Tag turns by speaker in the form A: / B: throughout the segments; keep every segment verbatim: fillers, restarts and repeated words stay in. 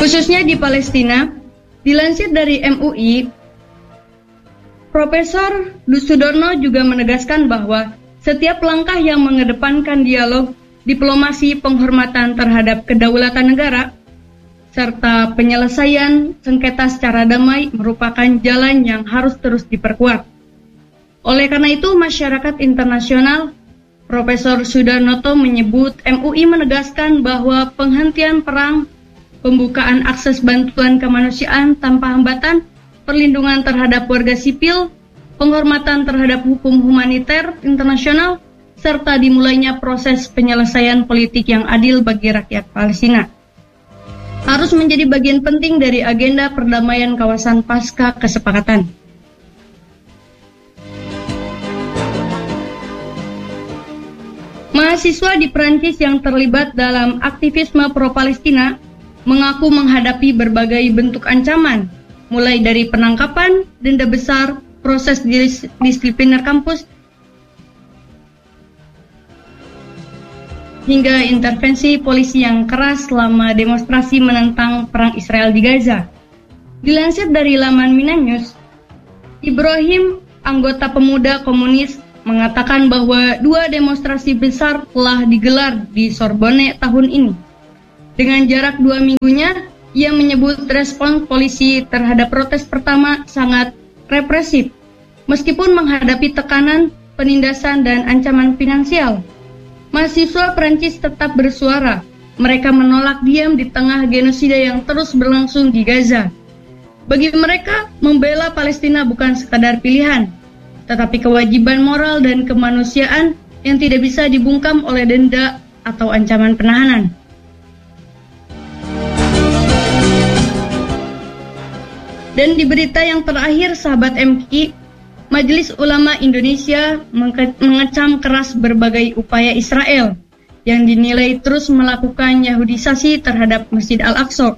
A: khususnya di Palestina. Dilansir dari M U I, Profesor Sudarno juga menegaskan bahwa setiap langkah yang mengedepankan dialog, diplomasi, penghormatan terhadap kedaulatan negara, serta penyelesaian sengketa secara damai merupakan jalan yang harus terus diperkuat. Oleh karena itu, masyarakat internasional, Profesor Sudarnoto menyebut M U I menegaskan bahwa penghentian perang, pembukaan akses bantuan kemanusiaan tanpa hambatan, perlindungan terhadap warga sipil, penghormatan terhadap hukum humaniter internasional, serta dimulainya proses penyelesaian politik yang adil bagi rakyat Palestina harus menjadi bagian penting dari agenda perdamaian kawasan pasca kesepakatan. Mahasiswa di Prancis yang terlibat dalam aktivisme pro-Palestina mengaku menghadapi berbagai bentuk ancaman, mulai dari penangkapan, denda besar, proses dis- disipliner kampus, hingga intervensi polisi yang keras selama demonstrasi menentang perang Israel di Gaza. Dilansir dari laman Mina News, Ibrahim, anggota pemuda komunis, mengatakan bahwa dua demonstrasi besar telah digelar di Sorbonne tahun ini. Dengan jarak dua minggunya, ia menyebut respons polisi terhadap protes pertama sangat represif, meskipun menghadapi tekanan, penindasan, dan ancaman finansial. Mahasiswa Prancis tetap bersuara. Mereka menolak diam di tengah genosida yang terus berlangsung di Gaza. Bagi mereka, membela Palestina bukan sekadar pilihan, tetapi kewajiban moral dan kemanusiaan yang tidak bisa dibungkam oleh denda atau ancaman penahanan. Dan di berita yang terakhir, sahabat M K I, Majelis Ulama Indonesia mengecam keras berbagai upaya Israel yang dinilai terus melakukan Yahudisasi terhadap Masjid Al-Aqsa.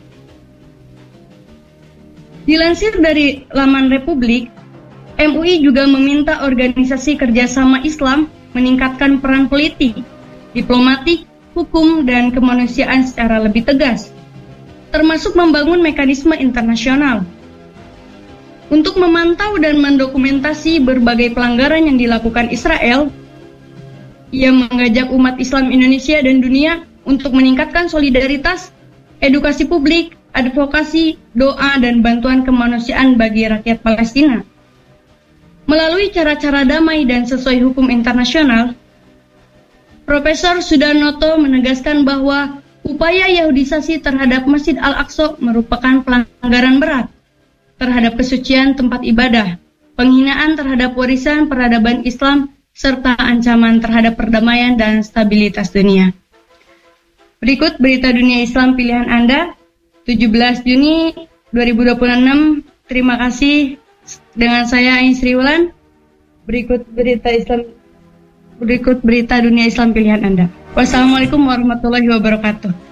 A: Dilansir dari laman Republik, M U I juga meminta organisasi kerjasama Islam meningkatkan peran politik, diplomatik, hukum, dan kemanusiaan secara lebih tegas, termasuk membangun mekanisme internasional untuk memantau dan mendokumentasi berbagai pelanggaran yang dilakukan Israel. Ia mengajak umat Islam Indonesia dan dunia untuk meningkatkan solidaritas, edukasi publik, advokasi, doa, dan bantuan kemanusiaan bagi rakyat Palestina. Melalui cara-cara damai dan sesuai hukum internasional, Profesor Sudarnoto menegaskan bahwa upaya Yahudisasi terhadap Masjid Al-Aqsa merupakan pelanggaran berat terhadap kesucian tempat ibadah, penghinaan terhadap warisan peradaban Islam, serta ancaman terhadap perdamaian dan stabilitas dunia. Berikut berita dunia Islam pilihan Anda, tujuh belas Juni dua ribu dua puluh enam. Terima kasih. Dengan saya Ain Sri Wulan. Berikut berita Islam berikut berita dunia Islam pilihan Anda. Wassalamualaikum warahmatullahi wabarakatuh.